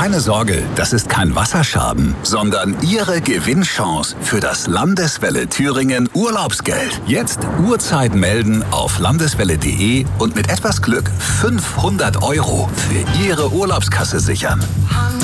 Keine Sorge, das ist kein Wasserschaden, sondern Ihre Gewinnchance für das Landeswelle Thüringen Urlaubsgeld. Jetzt Uhrzeit melden auf landeswelle.de und mit etwas Glück 500 € für Ihre Urlaubskasse sichern.